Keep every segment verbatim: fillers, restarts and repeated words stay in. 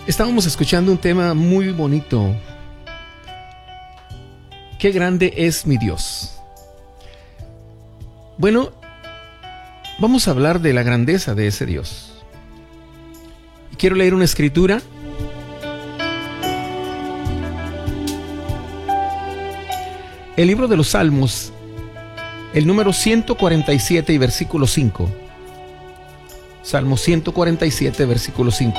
Estábamos escuchando un tema muy bonito. Qué grande es mi Dios. Bueno, vamos a hablar de la grandeza de ese Dios. Quiero leer una escritura. El libro de los Salmos, el número ciento cuarenta y siete y versículo cinco. Salmo ciento cuarenta y siete, versículo cinco.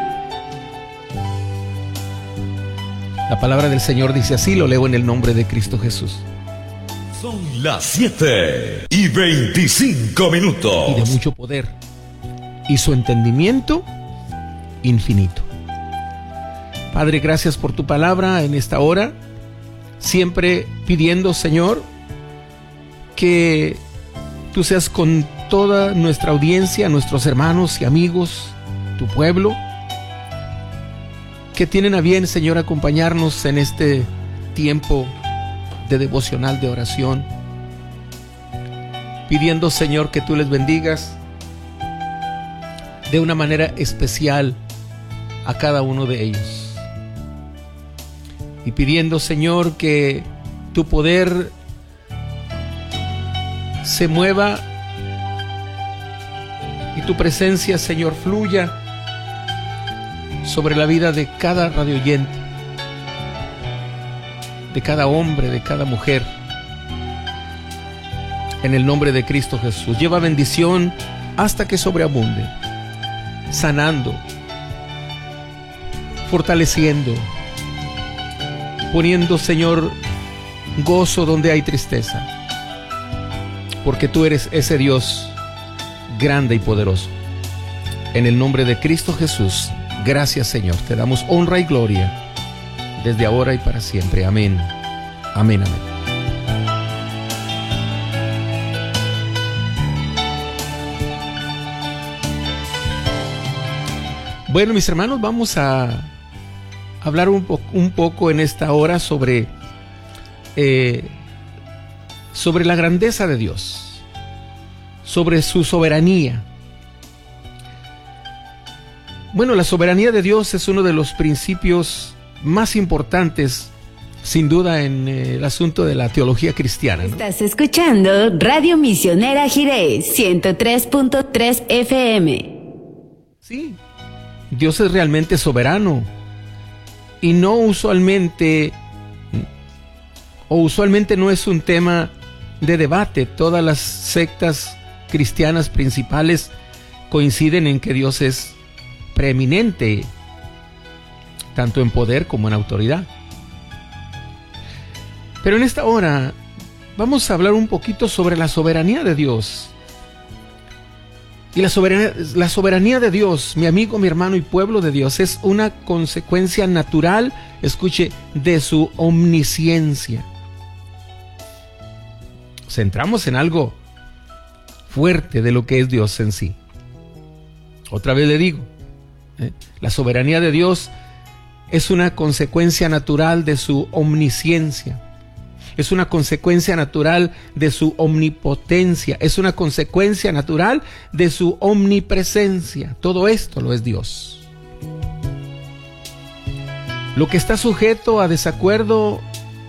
La palabra del Señor dice así, lo leo en el nombre de Cristo Jesús. Son las siete y veinticinco minutos. Y de mucho poder, y su entendimiento infinito. Padre, gracias por tu palabra en esta hora, siempre pidiendo, Señor, que tú seas con toda nuestra audiencia, nuestros hermanos y amigos, tu pueblo, que tienen a bien, Señor, acompañarnos en este tiempo de devocional de oración, pidiendo, Señor, que tú les bendigas de una manera especial a cada uno de ellos, y pidiendo, Señor, que tu poder se mueva y tu presencia, Señor, fluya sobre la vida de cada radioyente, de cada hombre, de cada mujer, en el nombre de Cristo Jesús. Lleva bendición hasta que sobreabunde, sanando, fortaleciendo, poniendo, Señor, gozo donde hay tristeza, porque tú eres ese Dios grande y poderoso. En el nombre de Cristo Jesús, gracias, Señor, te damos honra y gloria desde ahora y para siempre. Amén, amén, amén. Bueno, mis hermanos, vamos a hablar un, po- un poco en esta hora sobre, eh, sobre la grandeza de Dios, sobre su soberanía. Bueno, la soberanía de Dios es uno de los principios más importantes, sin duda, en eh, el asunto de la teología cristiana, ¿no? Estás escuchando Radio Misionera Jiré, ciento tres punto tres F M. Sí, Dios es realmente soberano, y no usualmente, o usualmente no es un tema de debate. Todas las sectas cristianas principales coinciden en que Dios es preeminente, tanto en poder como en autoridad. Pero en esta hora vamos a hablar un poquito sobre la soberanía de Dios. Y la soberanía, la soberanía de Dios, mi amigo, mi hermano y pueblo de Dios, es una consecuencia natural, escuche, de su omnisciencia. Centramos en algo fuerte de lo que es Dios en sí. Otra vez le digo, ¿eh? La soberanía de Dios es una consecuencia natural de su omnisciencia. Es una consecuencia natural de su omnipotencia. Es una consecuencia natural de su omnipresencia. Todo esto lo es Dios. Lo que está sujeto a desacuerdo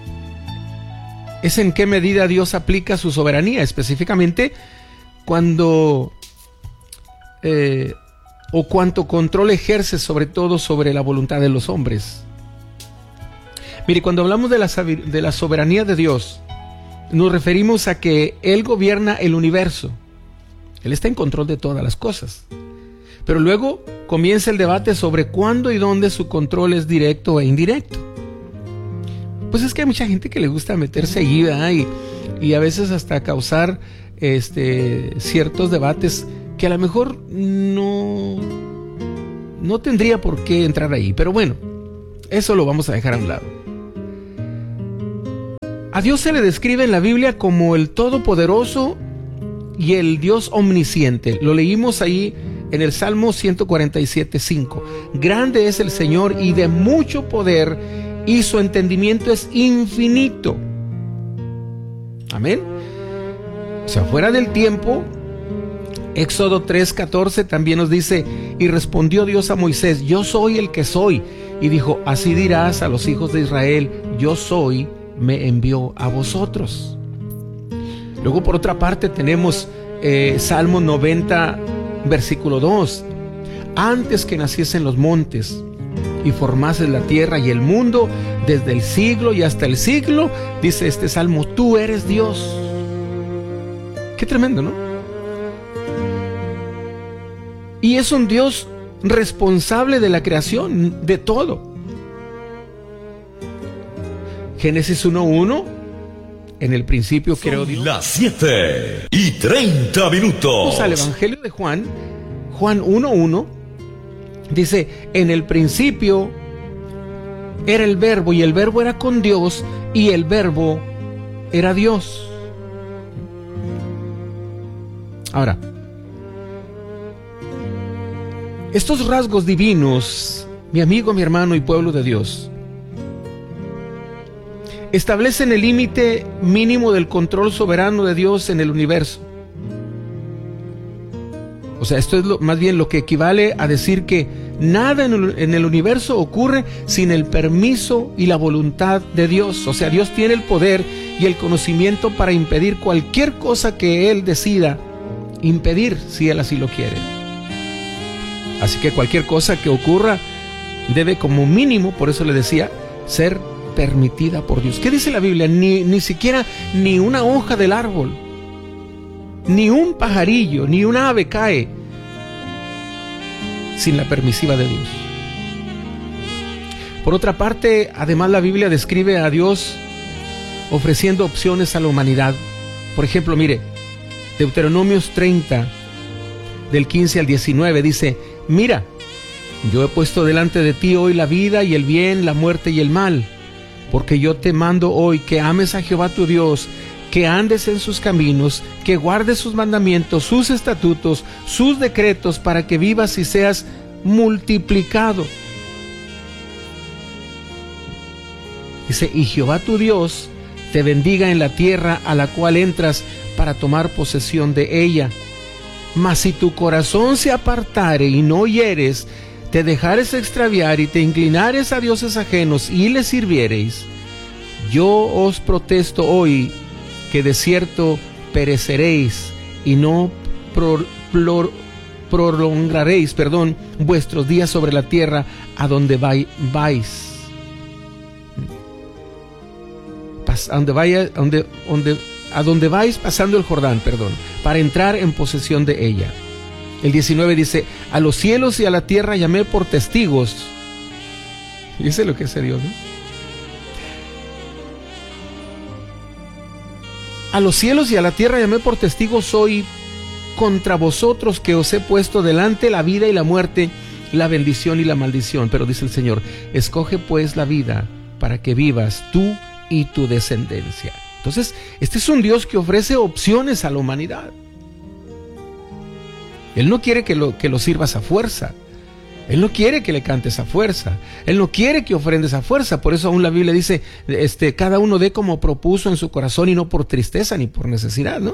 es en qué medida Dios aplica su soberanía, específicamente cuando eh, o cuánto control ejerce sobre todo sobre la voluntad de los hombres. Mire, cuando hablamos de la, de la soberanía de Dios, nos referimos a que Él gobierna el universo. Él está en control de todas las cosas. Pero luego comienza el debate sobre cuándo y dónde su control es directo e indirecto. Pues es que hay mucha gente que le gusta meterse ahí, ¿verdad? Y, y a veces hasta causar este, ciertos debates que a lo mejor no, no tendría por qué entrar ahí. Pero bueno, eso lo vamos a dejar a un lado. A Dios se le describe en la Biblia como el Todopoderoso y el Dios Omnisciente. Lo leímos ahí en el Salmo ciento cuarenta y siete, cinco. Grande es el Señor y de mucho poder, y su entendimiento es infinito. Amén. O sea, fuera del tiempo, Éxodo tres catorce también nos dice: y respondió Dios a Moisés, yo soy el que soy. Y dijo, así dirás a los hijos de Israel, yo soy, me envió a vosotros. Luego, por otra parte, tenemos eh, Salmo noventa, versículo dos. Antes que naciesen los montes y formases la tierra y el mundo, desde el siglo y hasta el siglo, dice este salmo, tú eres Dios. Qué tremendo, ¿no? Y es un Dios responsable de la creación, de todo. Génesis uno uno, en el principio creó Dios. Las siete y treinta minutos. Vamos al Evangelio de Juan, Juan uno uno, dice, en el principio era el verbo, y el verbo era con Dios, y el verbo era Dios. Ahora, estos rasgos divinos, mi amigo, mi hermano y pueblo de Dios, establecen el límite mínimo del control soberano de Dios en el universo. O sea, esto es lo, más bien lo que equivale a decir que nada en el, en el universo ocurre sin el permiso y la voluntad de Dios. O sea, Dios tiene el poder y el conocimiento para impedir cualquier cosa que Él decida impedir, si Él así lo quiere. Así que cualquier cosa que ocurra debe, como mínimo, por eso le decía, ser permitida por Dios. ¿Qué dice la Biblia? Ni, ni siquiera ni una hoja del árbol, ni un pajarillo, ni un ave cae sin la permisiva de Dios. Por otra parte, además la Biblia describe a Dios ofreciendo opciones a la humanidad. Por ejemplo, mire, Deuteronomios treinta, del quince al diecinueve, dice, mira, yo he puesto delante de ti hoy la vida y el bien, la muerte y el mal, porque yo te mando hoy que ames a Jehová tu Dios, que andes en sus caminos, que guardes sus mandamientos, sus estatutos, sus decretos, para que vivas y seas multiplicado. Dice, y Jehová tu Dios te bendiga en la tierra a la cual entras para tomar posesión de ella. Mas si tu corazón se apartare y no oyeres, te dejares extraviar y te inclinares a dioses ajenos y les sirviereis, yo os protesto hoy que de cierto pereceréis y no pro, pro, prolongaréis, perdón, vuestros días sobre la tierra a donde vai, vais. Pas, a donde vaya, a donde, donde, a donde vais pasando el Jordán, perdón, para entrar en posesión de ella. El diecinueve dice, a los cielos y a la tierra llamé por testigos. Y ese es lo que hace Dios, ¿no? A los cielos y a la tierra llamé por testigos hoy contra vosotros, que os he puesto delante la vida y la muerte, la bendición y la maldición. Pero dice el Señor, escoge pues la vida para que vivas tú y tu descendencia. Entonces, este es un Dios que ofrece opciones a la humanidad. Él no quiere que lo, que lo sirvas a fuerza. Él no quiere que le cantes a fuerza. Él no quiere que ofrendes a fuerza. Por eso aún la Biblia dice, este, cada uno dé como propuso en su corazón y no por tristeza ni por necesidad, ¿no?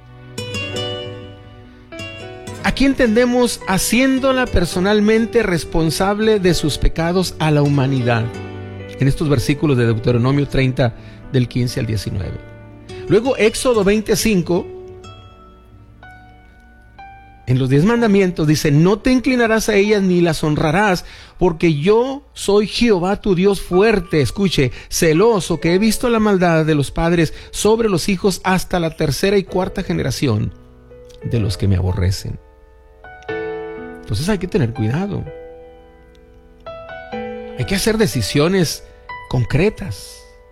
Aquí entendemos haciéndola personalmente responsable de sus pecados a la humanidad. En estos versículos de Deuteronomio treinta, del quince al diecinueve. Luego Éxodo veinticinco, en los diez mandamientos dice, no te inclinarás a ellas ni las honrarás, porque yo soy Jehová tu Dios fuerte, escuche, celoso, que he visto la maldad de los padres sobre los hijos hasta la tercera y cuarta generación de los que me aborrecen. Entonces hay que tener cuidado. Hay que hacer decisiones concretas.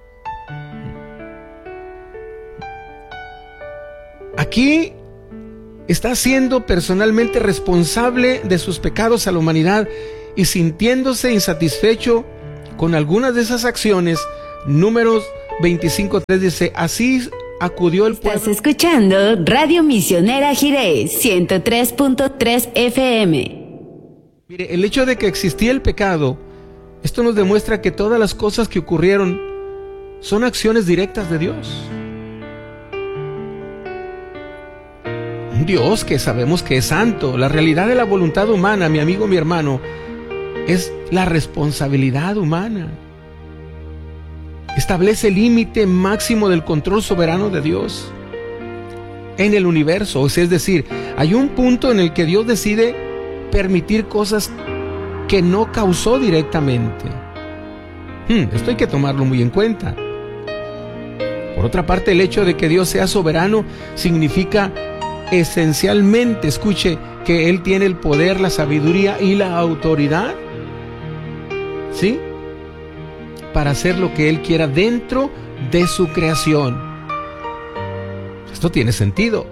Aquí está siendo personalmente responsable de sus pecados a la humanidad y sintiéndose insatisfecho con algunas de esas acciones. Números veinticinco tres dice, así acudió el pueblo. Estás escuchando Radio Misionera Jiré, ciento tres punto tres F M. Mire, el hecho de que existía el pecado, esto nos demuestra que todas las cosas que ocurrieron son acciones directas de Dios. Un Dios que sabemos que es santo. La realidad de la voluntad humana, mi amigo, mi hermano, es la responsabilidad humana. Establece el límite máximo del control soberano de Dios en el universo. O sea, es decir, hay un punto en el que Dios decide permitir cosas que no causó directamente. Hmm, esto hay que tomarlo muy en cuenta. Por otra parte, el hecho de que Dios sea soberano significa esencialmente, escuche, que Él tiene el poder, la sabiduría y la autoridad, ¿sí?, para hacer lo que Él quiera dentro de su creación. Esto tiene sentido.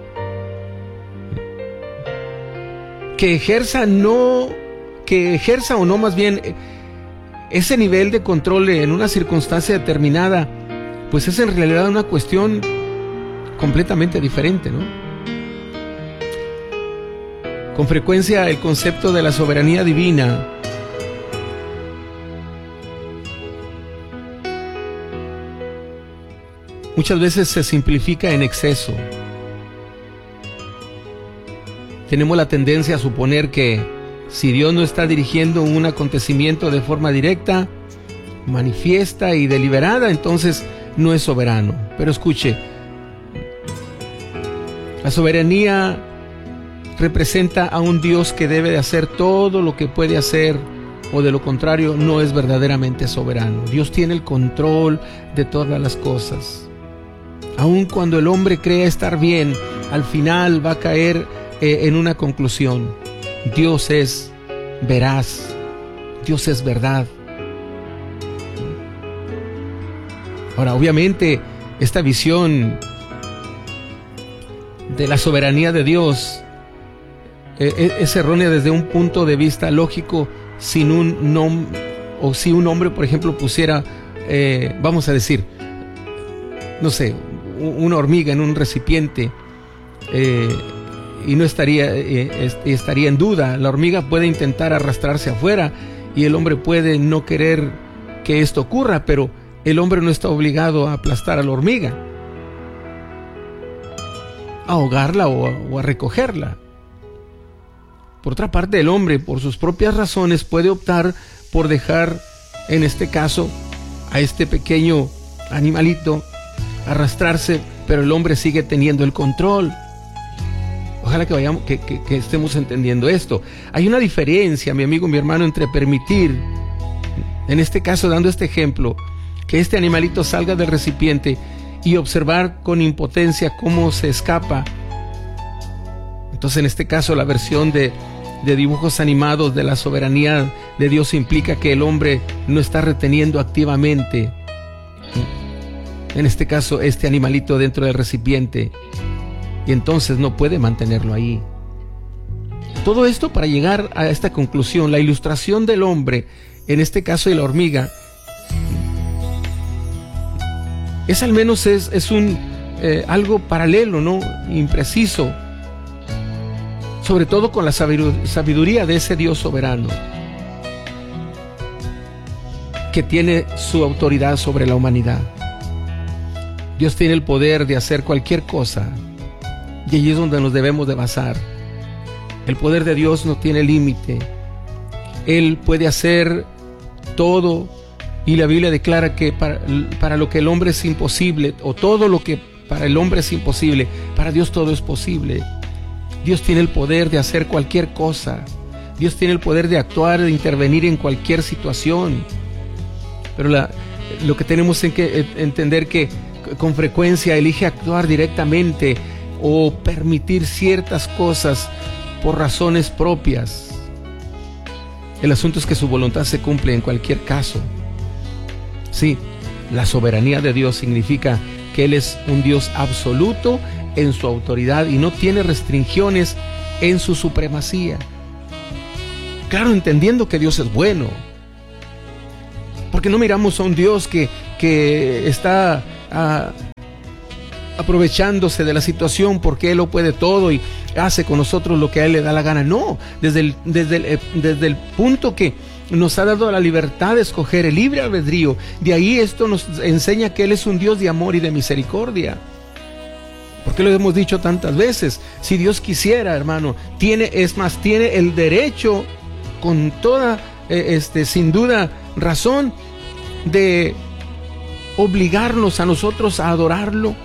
Que ejerza no, que ejerza o no, más bien, ese nivel de control en una circunstancia determinada, pues es en realidad una cuestión completamente diferente, ¿no? Con frecuencia el concepto de la soberanía divina muchas veces se simplifica en exceso. Tenemos la tendencia a suponer que si Dios no está dirigiendo un acontecimiento de forma directa, manifiesta y deliberada, entonces no es soberano. Pero escuche, la soberanía representa a un Dios que debe de hacer todo lo que puede hacer, o de lo contrario no es verdaderamente soberano. Dios tiene el control de todas las cosas. Aun cuando el hombre crea estar bien, al final va a caer eh, en una conclusión. Dios es veraz, Dios es verdad. Ahora, obviamente, esta visión de la soberanía de Dios eh, es errónea desde un punto de vista lógico, sin un nombre, o si un hombre, por ejemplo, pusiera, eh, vamos a decir, no sé, una hormiga en un recipiente eh, y no estaría, eh, estaría en duda. La hormiga puede intentar arrastrarse afuera y el hombre puede no querer que esto ocurra, pero el hombre no está obligado a aplastar a la hormiga, a ahogarla o a, o a recogerla. Por otra parte, el hombre, por sus propias razones, puede optar por dejar, en este caso, a este pequeño animalito arrastrarse, pero el hombre sigue teniendo el control. Ojalá que vayamos, que, que, que estemos entendiendo esto. Hay una diferencia, mi amigo, mi hermano, entre permitir, en este caso, dando este ejemplo, que este animalito salga del recipiente y observar con impotencia cómo se escapa. Entonces, en este caso, la versión de, de dibujos animados de la soberanía de Dios implica que el hombre no está reteniendo activamente, en este caso, este animalito dentro del recipiente, y entonces no puede mantenerlo ahí. Todo esto para llegar a esta conclusión. La ilustración del hombre, en este caso de la hormiga, es al menos es, es un eh, algo paralelo, ¿no? Impreciso, sobre todo con la sabiduría de ese Dios soberano, que tiene su autoridad sobre la humanidad. Dios tiene el poder de hacer cualquier cosa, y allí es donde nos debemos de basar. El poder de Dios no tiene límite. Él puede hacer todo, y la Biblia declara que para, para lo que el hombre es imposible, o todo lo que para el hombre es imposible, para Dios todo es posible. Dios tiene el poder de hacer cualquier cosa. Dios tiene el poder de actuar, de intervenir en cualquier situación. Pero la, lo que tenemos es que entender que con frecuencia elige actuar directamente o permitir ciertas cosas por razones propias. El asunto es que su voluntad se cumple en cualquier caso. Sí, la soberanía de Dios significa que Él es un Dios absoluto en su autoridad y no tiene restricciones en su supremacía. Claro, entendiendo que Dios es bueno, porque no miramos a un Dios que, que está a, aprovechándose de la situación porque Él lo puede todo y hace con nosotros lo que a Él le da la gana. No, desde el, desde el, desde el punto que nos ha dado la libertad de escoger el libre albedrío, de ahí esto nos enseña que Él es un Dios de amor y de misericordia. Porque lo hemos dicho tantas veces. Si Dios quisiera, hermano, tiene, es más, tiene el derecho, con toda, eh, este, sin duda, razón, de obligarnos a nosotros a adorarlo,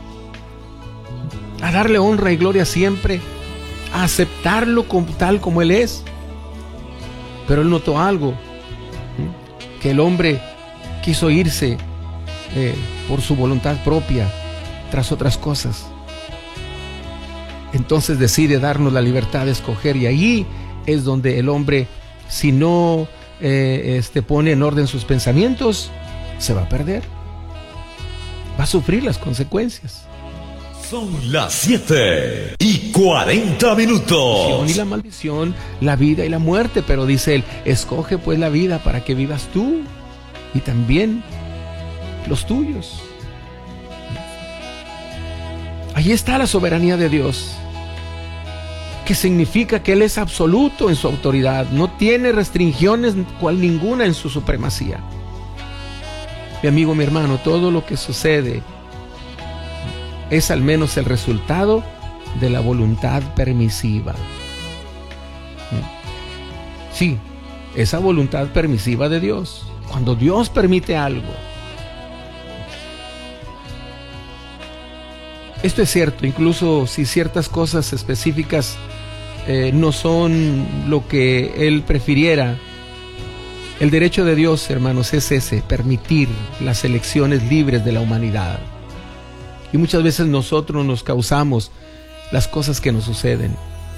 a darle honra y gloria siempre, a aceptarlo como, tal como Él es. Pero Él notó algo, ¿sí? Que el hombre quiso irse eh, por su voluntad propia tras otras cosas. Entonces decide darnos la libertad de escoger, y ahí es donde el hombre, si no eh, este, pone en orden sus pensamientos, se va a perder, va a sufrir las consecuencias. Son las siete y cuarenta minutos. Y la maldición, la vida y la muerte, pero dice él, escoge pues la vida para que vivas tú y también los tuyos. Allí está la soberanía de Dios, que significa que Él es absoluto en su autoridad, no tiene restricciones cual ninguna en su supremacía. Mi amigo, mi hermano, todo lo que sucede es al menos el resultado de la voluntad permisiva. Sí, esa voluntad permisiva de Dios. Cuando Dios permite algo, esto es cierto, incluso si ciertas cosas específicas eh, no son lo que Él prefiriera. El derecho de Dios, hermanos, es ese, permitir las elecciones libres de la humanidad. Y muchas veces nosotros nos causamos las cosas que nos suceden.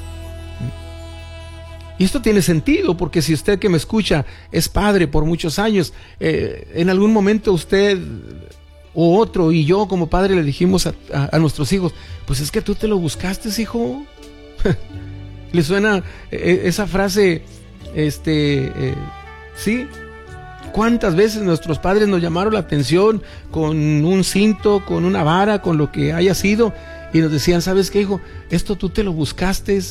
Y esto tiene sentido, porque si usted que me escucha es padre por muchos años, eh, en algún momento usted o otro y yo como padre le dijimos a, a, a nuestros hijos, pues es que tú te lo buscaste, hijo. ¿Le suena eh, esa frase? Este, eh, sí. ¿Cuántas veces nuestros padres nos llamaron la atención con un cinto, con una vara, con lo que haya sido, y nos decían, ¿sabes qué, hijo? Esto tú te lo buscaste.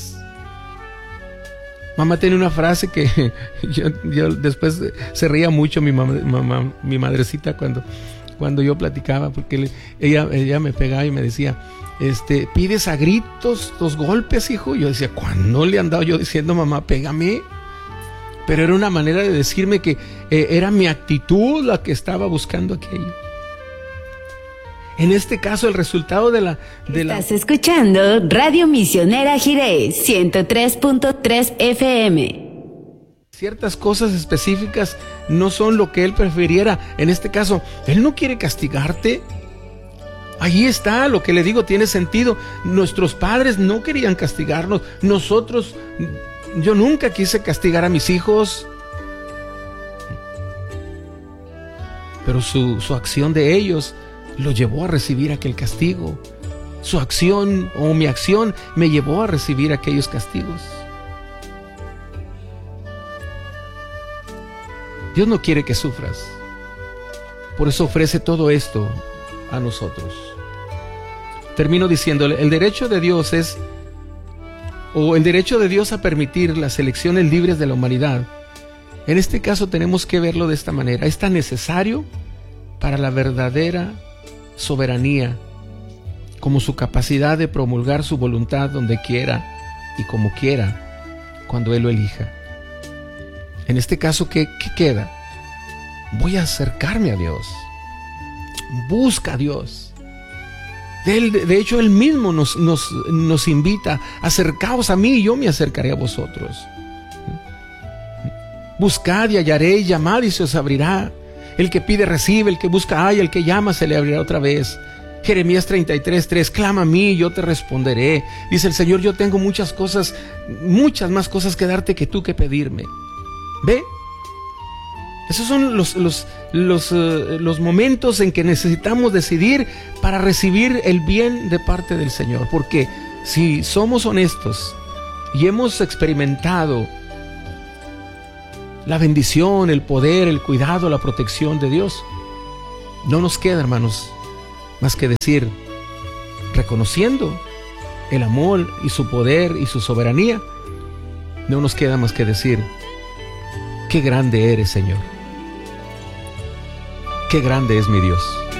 Mamá tiene una frase que yo, yo después se reía mucho mi mamá, mamá, mi madrecita cuando, cuando yo platicaba, porque le, ella, ella me pegaba y me decía, este, pides a gritos los golpes, hijo. Yo decía, ¿cuándo le he andado yo diciendo, mamá, pégame? Pero era una manera de decirme que eh, era mi actitud la que estaba buscando aquello. En este caso, el resultado de la... De Estás la... escuchando Radio Misionera Jiré, ciento tres punto tres F M. Ciertas cosas específicas no son lo que Él prefiriera. En este caso, Él no quiere castigarte. Allí está, lo que le digo tiene sentido. Nuestros padres no querían castigarnos. Nosotros... Yo nunca quise castigar a mis hijos, pero su, su acción de ellos lo llevó a recibir aquel castigo. Su acción o mi acción me llevó a recibir aquellos castigos. Dios no quiere que sufras. Por eso ofrece todo esto a nosotros. Termino diciéndole, el derecho de Dios es o el derecho de Dios a permitir las elecciones libres de la humanidad. En este caso tenemos que verlo de esta manera. Es tan necesario para la verdadera soberanía como su capacidad de promulgar su voluntad donde quiera y como quiera, cuando Él lo elija. En este caso, ¿qué, qué queda? Voy a acercarme a Dios. Busca a Dios. De, él, de hecho, Él mismo nos, nos, nos invita, acercaos a mí y yo me acercaré a vosotros. Buscad y hallaréis, llamad y se os abrirá. El que pide recibe, el que busca halla, el que llama se le abrirá otra vez. Jeremías treinta y tres, tres, clama a mí y yo te responderé. Dice el Señor, yo tengo muchas cosas, muchas más cosas que darte que tú que pedirme. ¿Ve? Esos son los, los, los, uh, los momentos en que necesitamos decidir para recibir el bien de parte del Señor. Porque si somos honestos y hemos experimentado la bendición, el poder, el cuidado, la protección de Dios, no nos queda, hermanos, más que decir, reconociendo el amor y su poder y su soberanía, no nos queda más que decir, qué grande eres, Señor. Qué grande es mi Dios.